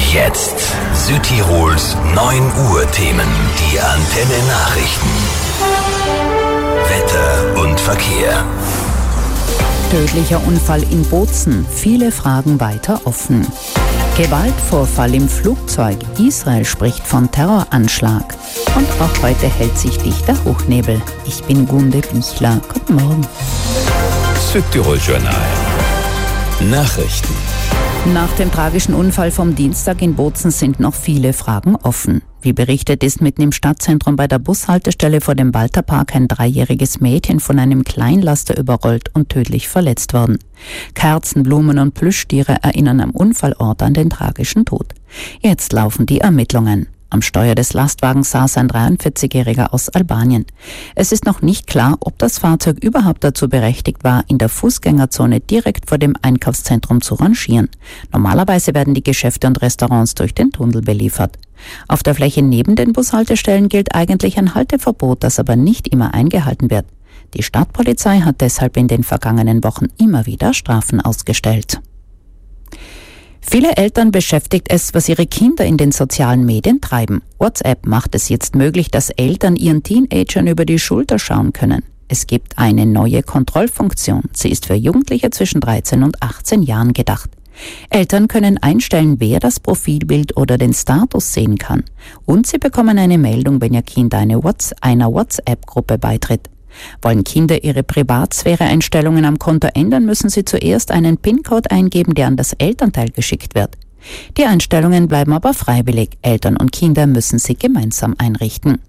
Jetzt Südtirols 9 Uhr Themen. Die Antenne Nachrichten. Wetter und Verkehr. Tödlicher Unfall in Bozen. Viele Fragen weiter offen. Gewaltvorfall im Flugzeug. Israel spricht von Terroranschlag. Und auch heute hält sich dichter Hochnebel. Ich bin Gunde Bichler. Guten Morgen. Südtirol Journal. Nachrichten. Nach dem tragischen Unfall vom Dienstag in Bozen sind noch viele Fragen offen. Wie berichtet ist mitten im Stadtzentrum bei der Bushaltestelle vor dem Walterpark ein 3-jähriges Mädchen von einem Kleinlaster überrollt und tödlich verletzt worden. Kerzen, Blumen und Plüschtiere erinnern am Unfallort an den tragischen Tod. Jetzt laufen die Ermittlungen. Am Steuer des Lastwagens saß ein 43-Jähriger aus Albanien. Es ist noch nicht klar, ob das Fahrzeug überhaupt dazu berechtigt war, in der Fußgängerzone direkt vor dem Einkaufszentrum zu rangieren. Normalerweise werden die Geschäfte und Restaurants durch den Tunnel beliefert. Auf der Fläche neben den Bushaltestellen gilt eigentlich ein Halteverbot, das aber nicht immer eingehalten wird. Die Stadtpolizei hat deshalb in den vergangenen Wochen immer wieder Strafen ausgestellt. Viele Eltern beschäftigt es, was ihre Kinder in den sozialen Medien treiben. WhatsApp macht es jetzt möglich, dass Eltern ihren Teenagern über die Schulter schauen können. Es gibt eine neue Kontrollfunktion. Sie ist für Jugendliche zwischen 13 und 18 Jahren gedacht. Eltern können einstellen, wer das Profilbild oder den Status sehen kann. Und sie bekommen eine Meldung, wenn ihr Kind einer WhatsApp-Gruppe beitritt. Wollen Kinder ihre Privatsphäre-Einstellungen am Konto ändern, müssen sie zuerst einen PIN-Code eingeben, der an das Elternteil geschickt wird. Die Einstellungen bleiben aber freiwillig. Eltern und Kinder müssen sie gemeinsam einrichten.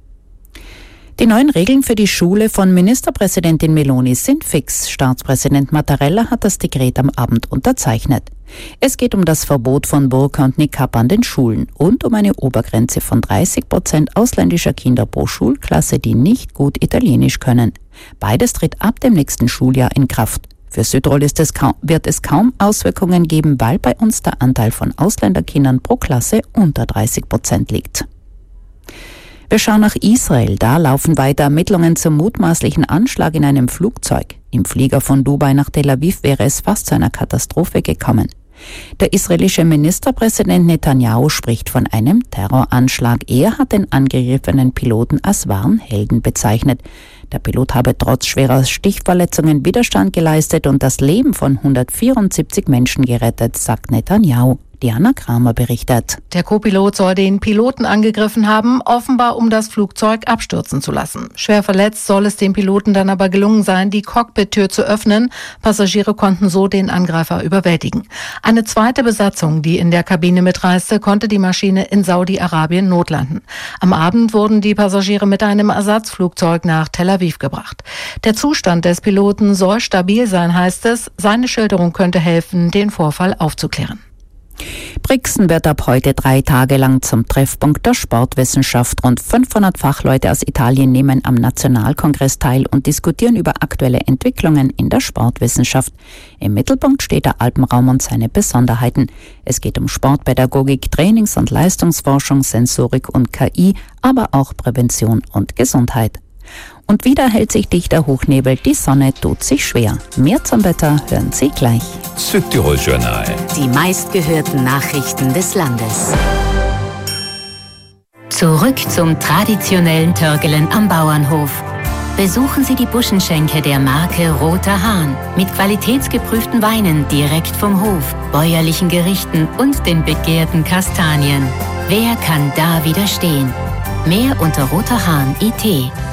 Die neuen Regeln für die Schule von Ministerpräsidentin Meloni sind fix. Staatspräsident Mattarella hat das Dekret am Abend unterzeichnet. Es geht um das Verbot von Burka und Niqab an den Schulen und um eine Obergrenze von 30% ausländischer Kinder pro Schulklasse, die nicht gut Italienisch können. Beides tritt ab dem nächsten Schuljahr in Kraft. Für Südtirol wird es kaum Auswirkungen geben, weil bei uns der Anteil von Ausländerkindern pro Klasse unter 30% liegt. Wir schauen nach Israel. Da laufen weiter Ermittlungen zum mutmaßlichen Anschlag in einem Flugzeug. Im Flieger von Dubai nach Tel Aviv wäre es fast zu einer Katastrophe gekommen. Der israelische Ministerpräsident Netanyahu spricht von einem Terroranschlag. Er hat den angegriffenen Piloten als wahren Helden bezeichnet. Der Pilot habe trotz schwerer Stichverletzungen Widerstand geleistet und das Leben von 174 Menschen gerettet, sagt Netanyahu. Diana Kramer berichtet. Der Co-Pilot soll den Piloten angegriffen haben, offenbar um das Flugzeug abstürzen zu lassen. Schwer verletzt soll es dem Piloten dann aber gelungen sein, die Cockpit-Tür zu öffnen. Passagiere konnten so den Angreifer überwältigen. Eine zweite Besatzung, die in der Kabine mitreiste, konnte die Maschine in Saudi-Arabien notlanden. Am Abend wurden die Passagiere mit einem Ersatzflugzeug nach Tel Aviv gebracht. Der Zustand des Piloten soll stabil sein, heißt es. Seine Schilderung könnte helfen, den Vorfall aufzuklären. Brixen wird ab heute 3 Tage lang zum Treffpunkt der Sportwissenschaft. Rund 500 Fachleute aus Italien nehmen am Nationalkongress teil und diskutieren über aktuelle Entwicklungen in der Sportwissenschaft. Im Mittelpunkt steht der Alpenraum und seine Besonderheiten. Es geht um Sportpädagogik, Trainings- und Leistungsforschung, Sensorik und KI, aber auch Prävention und Gesundheit. Und wieder hält sich dichter Hochnebel, die Sonne tut sich schwer. Mehr zum Wetter hören Sie gleich. Südtirol Journal. Die meistgehörten Nachrichten des Landes. Zurück zum traditionellen Törgelen am Bauernhof. Besuchen Sie die Buschenschenke der Marke Roter Hahn mit qualitätsgeprüften Weinen direkt vom Hof, bäuerlichen Gerichten und den begehrten Kastanien. Wer kann da widerstehen? Mehr unter roterhahn.it.